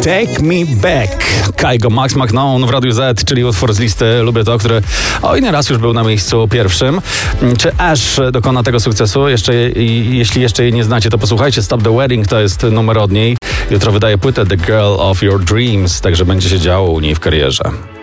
Take Me Back. Kygo, Max McKnown w Radiu Z, czyli utwór z listy Lubię To, który inny raz już był na miejscu pierwszym. Czy Ash dokona tego sukcesu? Jeśli jeszcze jej nie znacie, to posłuchajcie. Stop the Wedding to jest numer od niej. Jutro wydaje płytę The Girl of Your Dreams, także będzie się działo u niej w karierze.